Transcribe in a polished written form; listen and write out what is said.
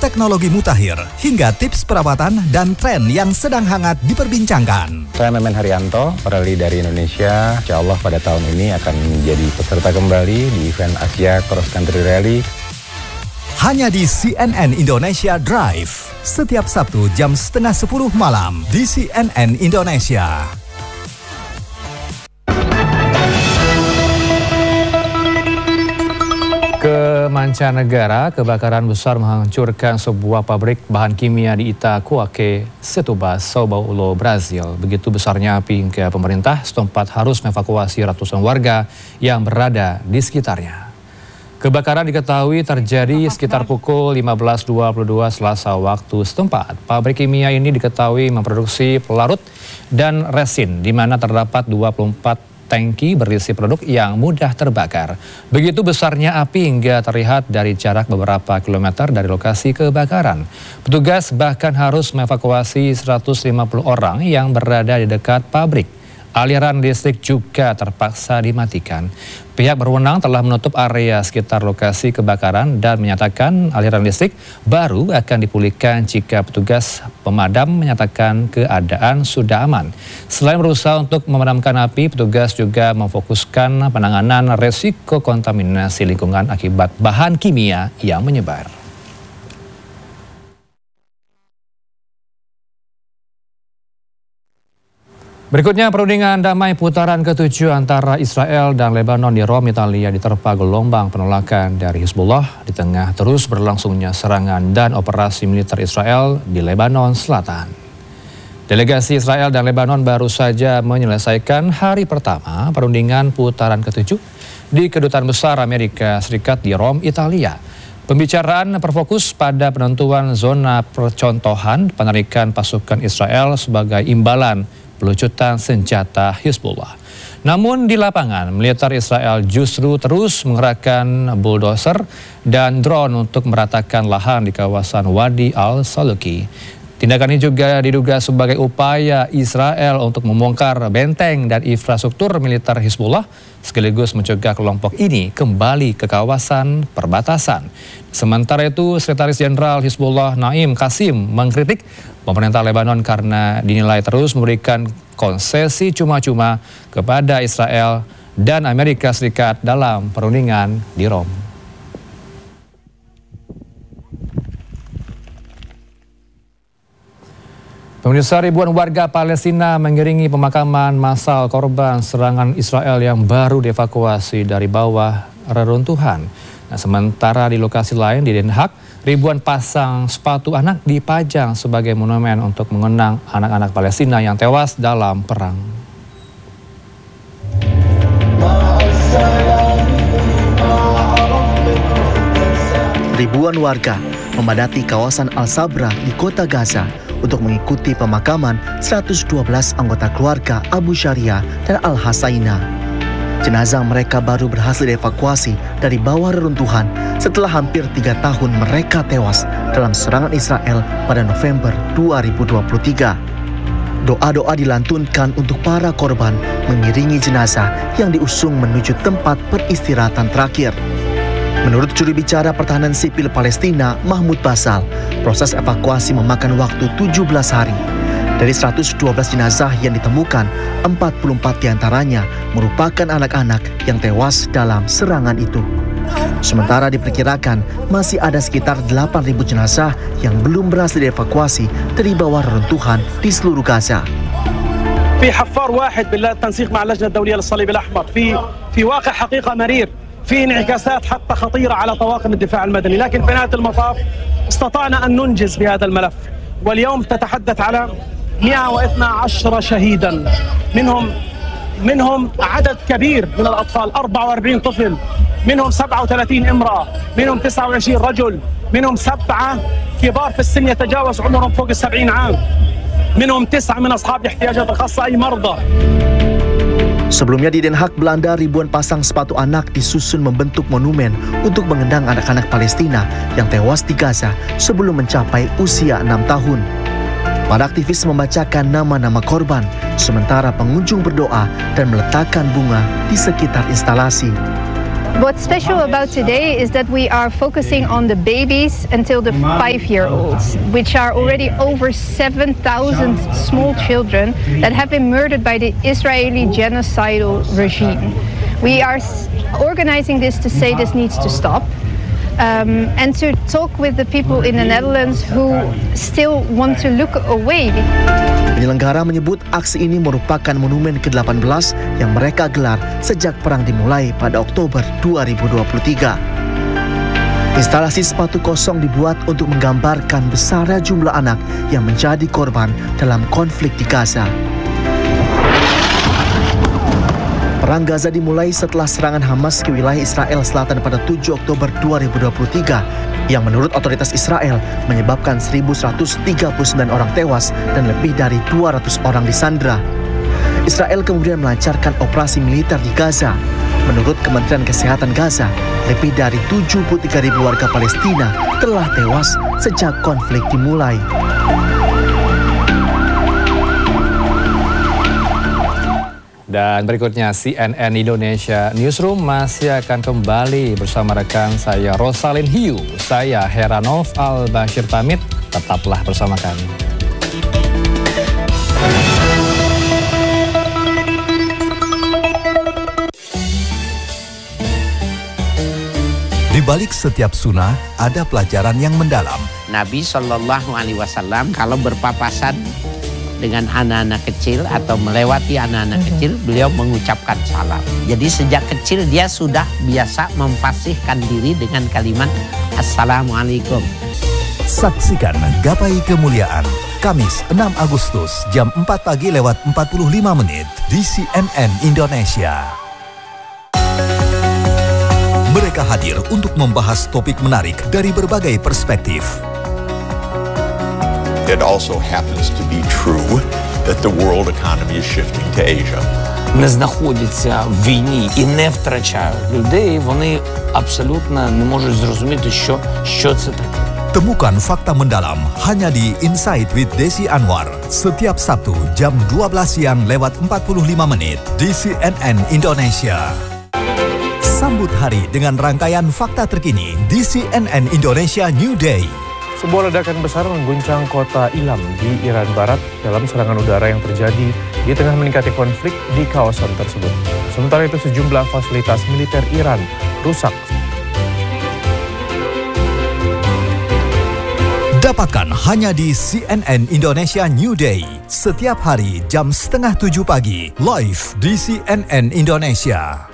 teknologi mutakhir, hingga tips perawatan dan tren yang sedang hangat diperbincangkan. Saya Memen Haryanto, rally dari Indonesia. Insya Allah pada tahun ini akan menjadi peserta kembali di event Asia Cross Country Rally. Hanya di CNN Indonesia Drive, setiap Sabtu jam 9:30 malam di CNN Indonesia. Ke mancanegara, kebakaran besar menghancurkan sebuah pabrik bahan kimia di Itacoaque, Setúbal, São Paulo, Brazil. Begitu besarnya api hingga pemerintah setempat harus mengevakuasi ratusan warga yang berada di sekitarnya. Kebakaran diketahui terjadi sekitar pukul 15.22 Selasa waktu setempat. Pabrik kimia ini diketahui memproduksi pelarut dan resin, di mana terdapat 24 tangki berisi produk yang mudah terbakar. Begitu besarnya api hingga terlihat dari jarak beberapa kilometer dari lokasi kebakaran. Petugas bahkan harus mengevakuasi 150 orang yang berada di dekat pabrik. Aliran listrik juga terpaksa dimatikan. Pihak berwenang telah menutup area sekitar lokasi kebakaran dan menyatakan aliran listrik baru akan dipulihkan jika petugas pemadam menyatakan keadaan sudah aman. Selain berusaha untuk memadamkan api, petugas juga memfokuskan penanganan resiko kontaminasi lingkungan akibat bahan kimia yang menyebar. Berikutnya, perundingan damai putaran ke-7 antara Israel dan Lebanon di Roma, Italia diterpa gelombang penolakan dari Hizbullah di tengah terus berlangsungnya serangan dan operasi militer Israel di Lebanon Selatan. Delegasi Israel dan Lebanon baru saja menyelesaikan hari pertama perundingan putaran ke-7 di Kedutaan Besar Amerika Serikat di Roma, Italia. Pembicaraan berfokus pada penentuan zona percontohan penarikan pasukan Israel sebagai imbalan pelucutan senjata Hizbullah. Namun di lapangan, militer Israel justru terus mengerahkan bulldozer dan drone untuk meratakan lahan di kawasan Wadi Al-Saluki. Tindakan ini juga diduga sebagai upaya Israel untuk membongkar benteng dan infrastruktur militer Hizbullah, sekaligus mencegah kelompok ini kembali ke kawasan perbatasan. Sementara itu, Sekretaris Jenderal Hizbullah Naim Qasim mengkritik pemerintah Lebanon karena dinilai terus memberikan konsesi cuma-cuma kepada Israel dan Amerika Serikat dalam perundingan di Roma. Pemirsa, ribuan warga Palestina mengiringi pemakaman massal korban serangan Israel yang baru dievakuasi dari bawah reruntuhan. Nah, sementara di lokasi lain di Den Haag, ribuan pasang sepatu anak dipajang sebagai monumen untuk mengenang anak-anak Palestina yang tewas dalam perang. Ribuan warga memadati kawasan Al-Sabra di kota Gaza untuk mengikuti pemakaman 112 anggota keluarga Abu Sharia dan Al-Hasaina. Jenazah mereka baru berhasil dievakuasi dari bawah reruntuhan setelah hampir 3 tahun mereka tewas dalam serangan Israel pada November 2023. Doa-doa dilantunkan untuk para korban mengiringi jenazah yang diusung menuju tempat peristirahatan terakhir. Menurut juru bicara Pertahanan Sipil Palestina, Mahmud Basal, proses evakuasi memakan waktu 17 hari. Dari 112 jenazah yang ditemukan, 44 diantaranya merupakan anak-anak yang tewas dalam serangan itu. Sementara diperkirakan masih ada sekitar 8.000 jenazah yang belum berhasil dievakuasi dari bawah reruntuhan di seluruh Gaza. في حفار واحد بالتنسيق مع اللجنة الدولية للصليب الأحمر في واقع حقيقة مرير في انعكاسات حتى خطيرة على طواقم الدفاع المدني، لكن في نهاية المطاف استطعنا أن ننجز بهذا الملف، واليوم تتحدث على 112 شهيدا، منهم عدد كبير من الأطفال، 44 طفل، منهم 37 امرأة، منهم 29 رجل، منهم 7 كبار في السن يتجاوز عمرهم فوق 70 عام، منهم 9 من أصحاب الاحتياجات الخاصة أي مرضى. Sebelumnya di Den Haag, Belanda, ribuan pasang sepatu anak disusun membentuk monumen untuk mengenang anak-anak Palestina yang tewas di Gaza sebelum mencapai usia 6 tahun. Para aktivis membacakan nama-nama korban, sementara pengunjung berdoa dan meletakkan bunga di sekitar instalasi. What's special about today is that we are focusing on the babies until the 5-year-olds, which are already over 7,000 small children that have been murdered by the Israeli genocidal regime. We are organizing this to say this needs to stop. And to talk with the people in the Netherlands who still want to look away. Penyelenggara menyebut aksi ini merupakan monumen ke-18 yang mereka gelar sejak perang dimulai pada Oktober 2023. Instalasi sepatu kosong dibuat untuk menggambarkan besarnya jumlah anak yang menjadi korban dalam konflik di Gaza. Perang Gaza dimulai setelah serangan Hamas ke wilayah Israel Selatan pada 7 Oktober 2023 yang menurut otoritas Israel menyebabkan 1.139 orang tewas dan lebih dari 200 orang disandra. Israel kemudian melancarkan operasi militer di Gaza. Menurut Kementerian Kesehatan Gaza, lebih dari 73.000 warga Palestina telah tewas sejak konflik dimulai. Dan berikutnya CNN Indonesia Newsroom masih akan kembali bersama rekan saya Rosalin Hiu. Saya Heranov Al-Bashir pamit, tetaplah bersama kami. Di balik setiap sunnah ada pelajaran yang mendalam. Nabi SAW kalau berpapasan dengan anak-anak kecil atau melewati anak-anak kecil, beliau mengucapkan salam. Jadi sejak kecil dia sudah biasa memfasihkan diri dengan kalimat Assalamualaikum. Saksikan Gapai Kemuliaan Kamis 6 Agustus jam 4 pagi lewat 45 menit di CNN Indonesia. Mereka hadir untuk membahas topik menarik dari berbagai perspektif. It also happens to be true that the world economy is shifting to Asia. Не знаходяться в війні і не втрачають людей, вони абсолютно не можуть зрозуміти, що це таке. Temukan fakta mendalam hanya di Insight with Desi Anwar setiap Sabtu jam 12 siang lewat 45 menit di CNN Indonesia. Sambut hari dengan rangkaian fakta terkini di CNN Indonesia New Day. Sebuah ledakan besar mengguncang kota Ilam di Iran Barat dalam serangan udara yang terjadi di tengah meningkatnya konflik di kawasan tersebut. Sementara itu sejumlah fasilitas militer Iran rusak. Dapatkan hanya di CNN Indonesia New Day setiap hari jam 6:30 pagi live di CNN Indonesia.